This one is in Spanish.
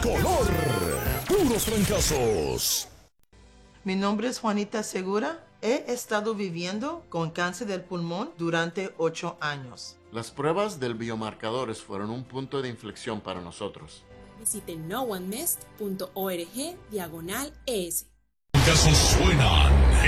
color. Puros fracasos. Mi nombre es Juanita Segura. He estado viviendo con cáncer del pulmón durante 8 años. Las pruebas del biomarcadores fueron un punto de inflexión para nosotros. Visite noonemest.org/es. Casos suenan